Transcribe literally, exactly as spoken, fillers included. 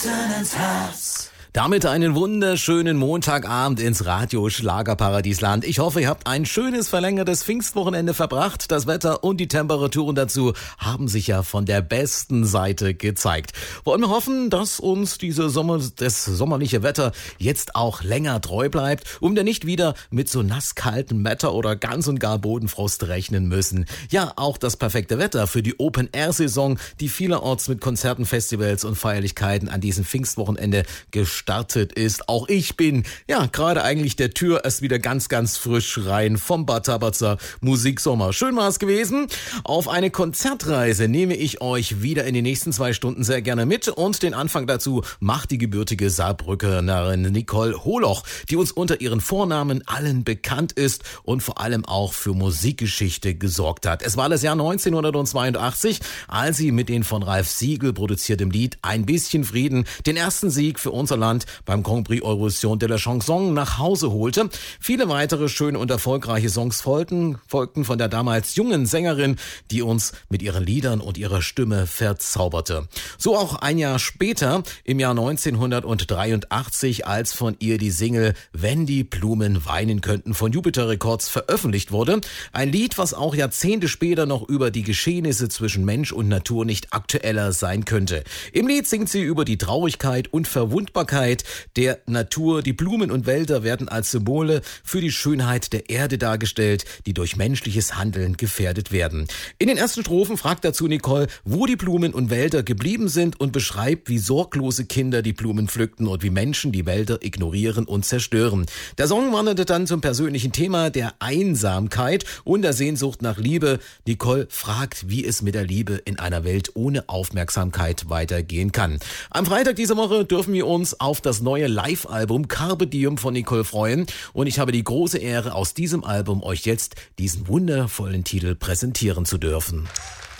ins Herz. Damit einen wunderschönen Montagabend ins Radio Schlagerparadiesland. Ich hoffe, ihr habt ein schönes verlängertes Pfingstwochenende verbracht. Das Wetter und die Temperaturen dazu haben sich ja von der besten Seite gezeigt. Wollen wir hoffen, dass uns diese Sommer, das sommerliche Wetter jetzt auch länger treu bleibt, um dann nicht wieder mit so nasskaltem Wetter oder ganz und gar Bodenfrost rechnen müssen. Ja, auch das perfekte Wetter für die Open-Air-Saison, die vielerorts mit Konzerten, Festivals und Feierlichkeiten an diesem Pfingstwochenende gestartet gestartet ist. Auch ich bin, ja, gerade eigentlich der Tür erst wieder ganz, ganz frisch rein vom Bad Tabatzer Musiksommer. Schön war es gewesen. Auf eine Konzertreise nehme ich euch wieder in den nächsten zwei Stunden sehr gerne mit und den Anfang dazu macht die gebürtige Saarbrückenerin Nicole Holoch, die uns unter ihren Vornamen allen bekannt ist und vor allem auch für Musikgeschichte gesorgt hat. Es war das Jahr neunzehnhundertzweiundachtzig, als sie mit den von Ralf Siegel produziertem Lied Ein bisschen Frieden den ersten Sieg für unser Land beim Grand Prix Eurovision de la Chanson nach Hause holte. Viele weitere schöne und erfolgreiche Songs folgten, folgten von der damals jungen Sängerin, die uns mit ihren Liedern und ihrer Stimme verzauberte. So auch ein Jahr später, im Jahr neunzehnhundertdreiundachtzig, als von ihr die Single Wenn die Blumen weinen könnten von Jupiter Records veröffentlicht wurde. Ein Lied, was auch Jahrzehnte später noch über die Geschehnisse zwischen Mensch und Natur nicht aktueller sein könnte. Im Lied singt sie über die Traurigkeit und Verwundbarkeit der Natur. Die Blumen und Wälder werden als Symbole für die Schönheit der Erde dargestellt, die durch menschliches Handeln gefährdet werden. In den ersten Strophen fragt dazu Nicole, wo die Blumen und Wälder geblieben sind und beschreibt, wie sorglose Kinder die Blumen pflückten und wie Menschen die Wälder ignorieren und zerstören. Der Song wanderte dann zum persönlichen Thema der Einsamkeit und der Sehnsucht nach Liebe. Nicole fragt, wie es mit der Liebe in einer Welt ohne Aufmerksamkeit weitergehen kann. Am Freitag dieser Woche dürfen wir uns auf das neue Live-Album Carpe Diem von Nicole freuen und ich habe die große Ehre, aus diesem Album euch jetzt diesen wundervollen Titel präsentieren zu dürfen.